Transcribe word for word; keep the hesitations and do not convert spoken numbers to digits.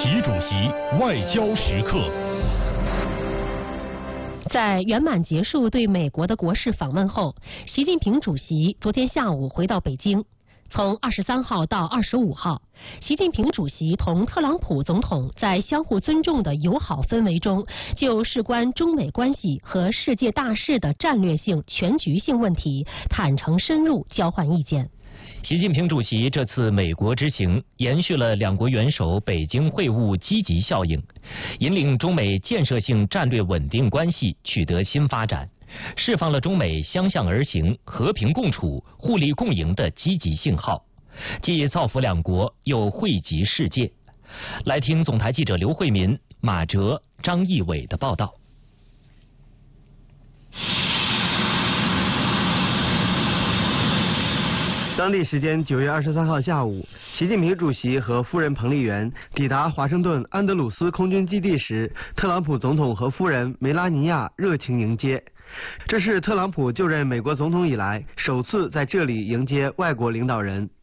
习主席外交时刻。 在圆满结束对美国的国事访问后，习近平主席昨天下午回到北京。从二十三号到二十五号，习近平主席同特朗普总统在相互尊重的友好氛围中，就事关中美关系和世界大势的战略性、全局性问题坦诚深入交换意见。 习近平主席这次美国之行延续了两国元首北京会晤积极效应，引领中美建设性战略稳定关系取得新发展，释放了中美相向而行、和平共处、互利共赢的积极信号，既造福两国，又惠及世界。来听总台记者刘慧民、马哲、张义伟的报道。 当地时间九月二十三号下午，习近平主席和夫人彭丽媛抵达华盛顿安德鲁斯空军基地时，特朗普总统和夫人梅拉尼亚热情迎接。这是特朗普就任美国总统以来首次在这里迎接外国领导人。